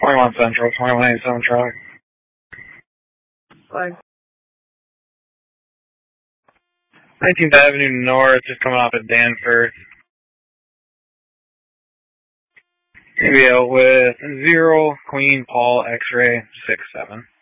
21 Central, 2187 truck. Flag. 19th Avenue North, just coming off at Danforth. Maybe out with 0, Queen, Paul, X-ray, 67.